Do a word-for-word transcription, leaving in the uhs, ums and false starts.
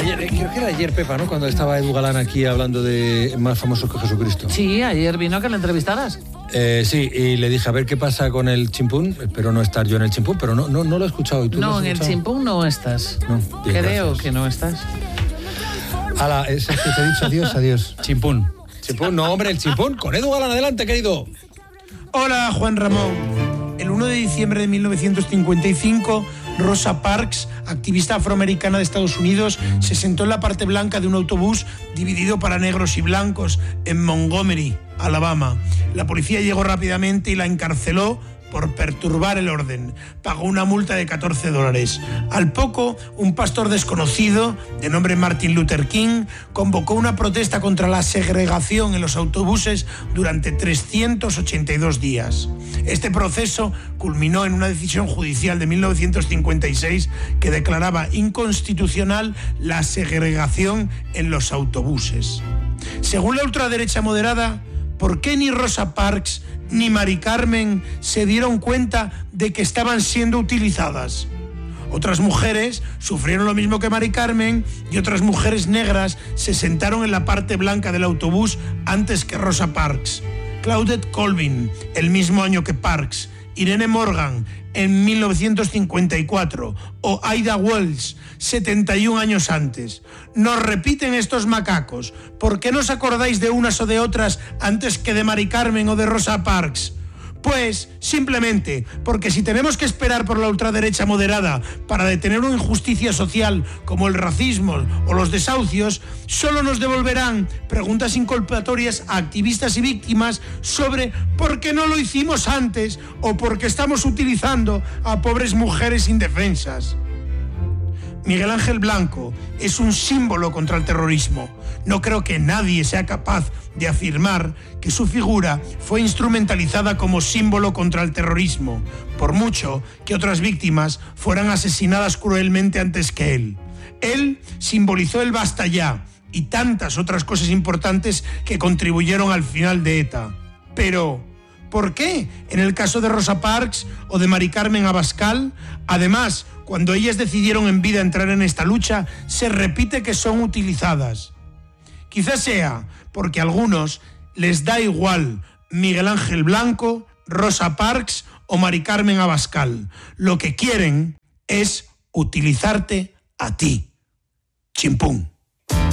Ayer, creo que era ayer, Pepa, ¿no? Cuando estaba Edu Galán aquí hablando de más famosos que Jesucristo. Sí, ayer vino a que le entrevistaras. Eh, sí, y le dije a ver qué pasa con el chimpún. Espero no estar yo en el chimpún, pero no, no, no lo he escuchado. ¿Y tú no, lo has en escuchado? el chimpún no estás. No, bien, Creo gracias. que no estás. Hala, es que te he dicho adiós, adiós. Chimpún. Chimpún, no, hombre, el chimpún. Con Edu Galán, adelante, querido. Hola, Juan Ramón. El uno de diciembre de mil novecientos cincuenta y cinco, Rosa Parks, activista afroamericana de Estados Unidos, se sentó en la parte blanca de un autobús dividido para negros y blancos en Montgomery, Alabama. La policía llegó rápidamente y la encarceló por perturbar el orden. Pagó una multa de catorce dólares. Al poco, un pastor desconocido, de nombre Martin Luther King, convocó una protesta contra la segregación en los autobuses durante trescientos ochenta y dos días. Este proceso culminó en una decisión judicial de mil novecientos cincuenta y seis que declaraba inconstitucional la segregación en los autobuses. Según la ultraderecha moderada, ¿por qué ni Rosa Parks ni Mari Carmen se dieron cuenta de que estaban siendo utilizadas? Otras mujeres sufrieron lo mismo que Mari Carmen y otras mujeres negras se sentaron en la parte blanca del autobús antes que Rosa Parks. Claudette Colvin, el mismo año que Parks, Irene Morgan, en mil novecientos cincuenta y cuatro, o Ida Wells, setenta y un años antes. Nos repiten estos macacos. ¿Por qué no os acordáis de unas o de otras antes que de Mari Carmen o de Rosa Parks? Pues, simplemente, porque si tenemos que esperar por la ultraderecha moderada para detener una injusticia social como el racismo o los desahucios, solo nos devolverán preguntas inculpatorias a activistas y víctimas sobre por qué no lo hicimos antes o por qué estamos utilizando a pobres mujeres indefensas. Miguel Ángel Blanco es un símbolo contra el terrorismo. No creo que nadie sea capaz de afirmar que su figura fue instrumentalizada como símbolo contra el terrorismo, por mucho que otras víctimas fueran asesinadas cruelmente antes que él. Él simbolizó el basta ya y tantas otras cosas importantes que contribuyeron al final de ETA. Pero ¿por qué en el caso de Rosa Parks o de Mari Carmen Abascal, además, cuando ellas decidieron en vida entrar en esta lucha, se repite que son utilizadas? Quizás sea porque a algunos les da igual Miguel Ángel Blanco, Rosa Parks o Mari Carmen Abascal. Lo que quieren es utilizarte a ti. Chimpún.